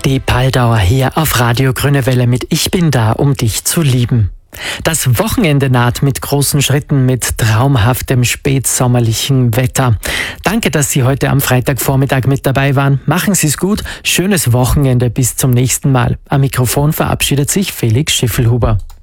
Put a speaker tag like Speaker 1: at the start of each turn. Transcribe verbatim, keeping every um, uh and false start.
Speaker 1: Die Paldauer hier auf Radio Grüne Welle mit Ich bin da, um dich zu lieben. Das Wochenende naht mit großen Schritten mit traumhaftem spätsommerlichen Wetter. Danke, dass Sie heute am Freitagvormittag mit dabei waren. Machen Sie es gut. Schönes Wochenende. Bis zum nächsten Mal. Am Mikrofon verabschiedet sich Felix Schiffelhuber.